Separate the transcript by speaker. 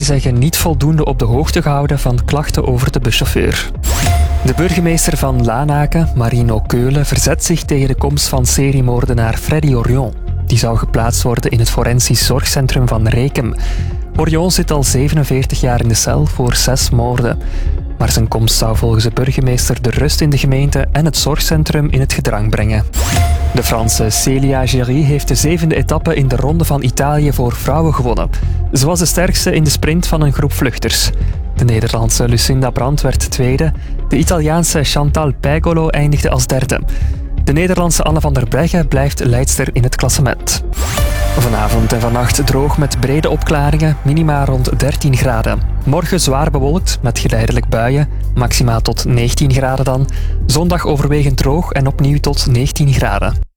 Speaker 1: zeggen niet voldoende op de hoogte gehouden van klachten over de buschauffeur. De burgemeester van Lanaken, Marino Keulen, verzet zich tegen de komst van seriemoordenaar Freddy Orion. Die zou geplaatst worden in het forensisch zorgcentrum van Rekem. Orion zit al 47 jaar in de cel voor 6 moorden. Maar zijn komst zou volgens de burgemeester de rust in de gemeente en het zorgcentrum in het gedrang brengen. De Franse Célia Géry heeft de 7e etappe in de Ronde van Italië voor vrouwen gewonnen. Ze was de sterkste in de sprint van een groep vluchters. De Nederlandse Lucinda Brandt werd tweede. De Italiaanse Chantal Pagolo eindigde als derde. De Nederlandse Anne van der Breggen blijft leidster in het klassement. Vanavond en vannacht droog met brede opklaringen, minima rond 13 graden. Morgen zwaar bewolkt met geleidelijk buien, maxima tot 19 graden dan. Zondag overwegend droog en opnieuw tot 19 graden.